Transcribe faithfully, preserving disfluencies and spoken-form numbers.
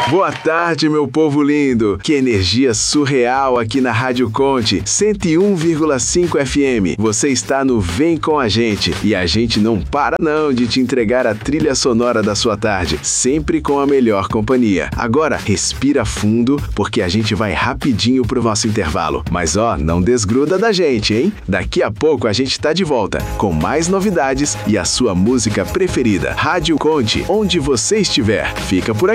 Boa tarde, meu povo lindo. Que energia surreal aqui na Rádio Conte, cento e um vírgula cinco F M. Você está no Vem Com a Gente e a gente não para não de te entregar a trilha sonora da sua tarde, sempre com a melhor companhia. Agora, respira fundo, porque a gente vai rapidinho pro nosso intervalo. Mas ó, não desgruda da gente, hein? Daqui a pouco a gente tá de volta, com mais novidades e a sua música preferida. Rádio Conte, onde você estiver. Fica por aqui.